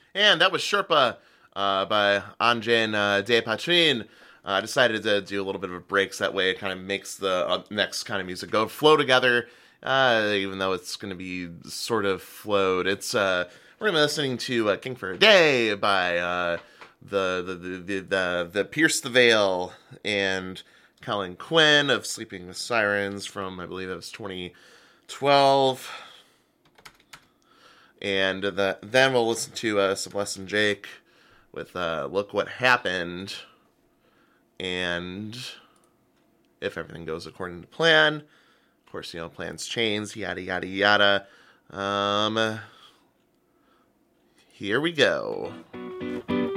And that was Sherpa by Anjan De Patrin. I decided to do a little bit of a break so that way it kind of makes the next kind of music flow together, even though it's going to be sort of flowed. We're going to be listening to King for a Day by the Pierce the Veil and Colin Quinn of Sleeping with Sirens from, I believe it was 2012. And then we'll listen to Celeste and Jake with Look What Happened. And if everything goes according to plan, of course, plans change, yada, yada, yada. Here we go.